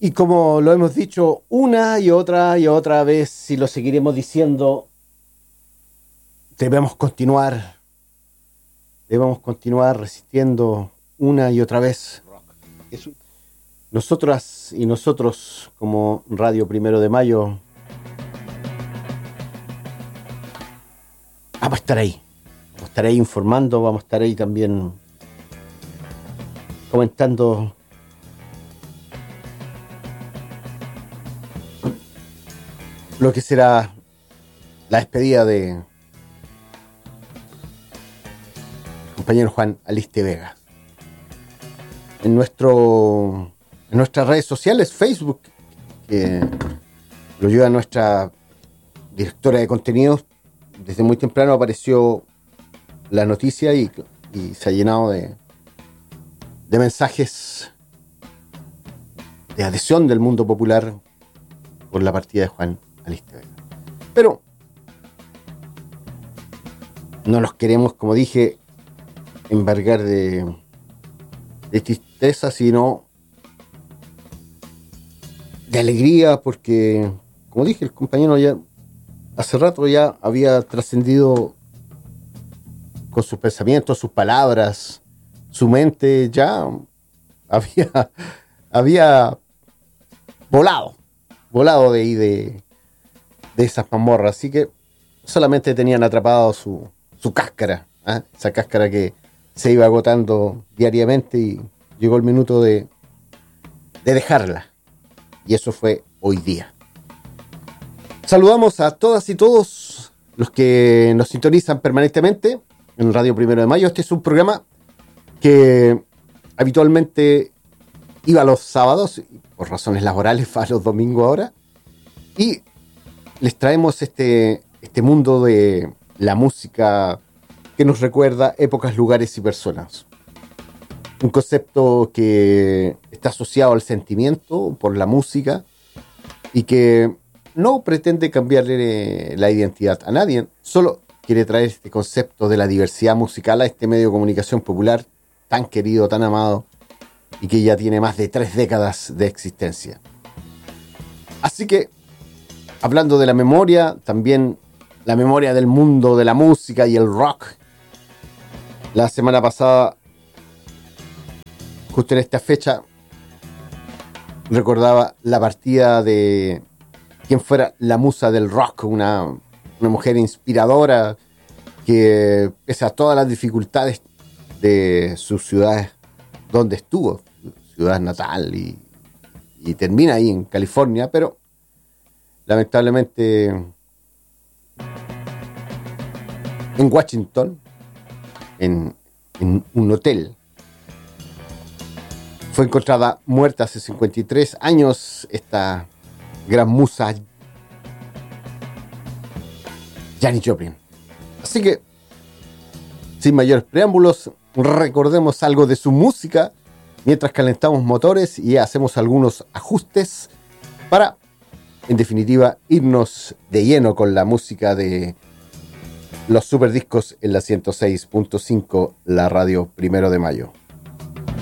Y como lo hemos dicho una y otra vez, y lo seguiremos diciendo, debemos continuar resistiendo una y otra vez. Nosotras y nosotros, como Radio Primero de Mayo, vamos a estar ahí informando, vamos a estar ahí también comentando lo que será la despedida de compañero Juan Aliste Vega. En nuestras redes sociales, Facebook, que lo lleva nuestra directora de contenidos, desde muy temprano apareció la noticia y se ha llenado de mensajes de adhesión del mundo popular por la partida de Juan Aliste Vega. Pero no nos queremos, como dije, embargar de tristeza, sino de alegría, porque, como dije, el compañero ya hace rato ya había trascendido con sus pensamientos, sus palabras, su mente ya había volado de ahí de esas mazmorras, así que solamente tenían atrapado su cáscara, esa cáscara que se iba agotando diariamente, y llegó el minuto de dejarla, y eso fue hoy día. Saludamos a todas y todos los que nos sintonizan permanentemente en Radio Primero de Mayo. Este es un programa que habitualmente iba los sábados, por razones laborales va los domingos ahora, y les traemos este mundo de la música que nos recuerda épocas, lugares y personas. Un concepto que está asociado al sentimiento por la música y que no pretende cambiarle la identidad a nadie, solo quiere traer este concepto de la diversidad musical a este medio de comunicación popular tan querido, tan amado, y que ya tiene más de 3 décadas de existencia. Así que, hablando de la memoria, también la memoria del mundo de la música y el rock. La semana pasada, justo en esta fecha, recordaba la partida de quien fuera la musa del rock, una mujer inspiradora que, pese a todas las dificultades de su ciudad donde estuvo, su ciudad natal, y termina ahí en California, pero lamentablemente en Washington, en un hotel, fue encontrada muerta hace 53 años esta gran musa Janis Joplin. Así que, sin mayores preámbulos, recordemos algo de su música mientras calentamos motores y hacemos algunos ajustes para, en definitiva, irnos de lleno con la música de los superdiscos en la 106.5, la Radio Primero de Mayo.